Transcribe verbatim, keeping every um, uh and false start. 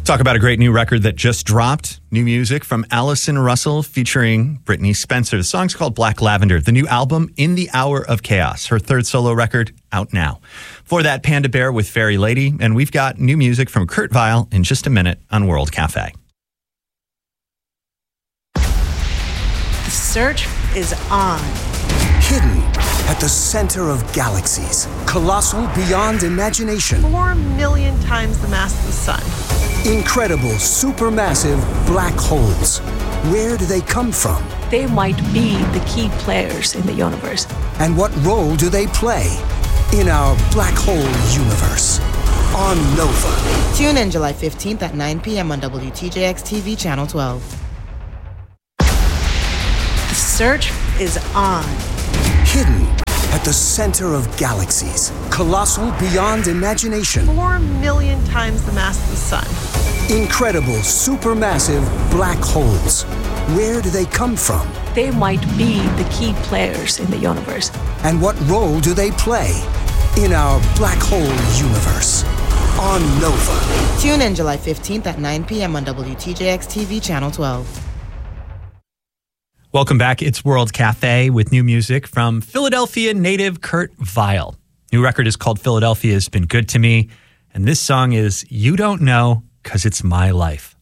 Talk about a great new record that just dropped. New music from Allison Russell featuring Brittany Spencer. The song's called Black Lavender. The new album, In the Hour of Chaos. Her third solo record, out now. For that, Panda Bear with Fairy Lady. And we've got new music from Kurt Vile in just a minute on World Cafe. The search is on. Hidden at the center of galaxies. Colossal beyond imagination. Four million times the mass of the sun. Incredible, supermassive black holes. Where do they come from? They might be the key players in the universe. And what role do they play in our black hole universe? On Nova. Tune in July fifteenth at nine p.m. on W T J X T V Channel twelve. The search is on. Hidden at the center of galaxies. Colossal beyond imagination. Four million times the mass of the sun. Incredible, supermassive black holes. Where do they come from? They might be the key players in the universe. And what role do they play in our black hole universe? On Nova. Tune in July fifteenth at nine p.m. on W T J X T V Channel twelve. Welcome back. It's World Cafe with new music from Philadelphia native Kurt Vile. New record is called Philadelphia Has Been Good to Me. And this song is You Don't Know 'Cause It's My Life.